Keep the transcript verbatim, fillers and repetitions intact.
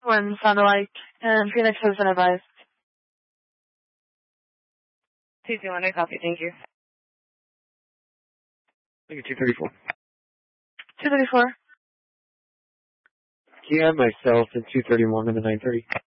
One sound alike, and Phoenix has been advised. two two one, I copy, thank you. Thank you, two thirty-four. two thirty-four. Kia, myself, and two thirty-one in the nine thirty.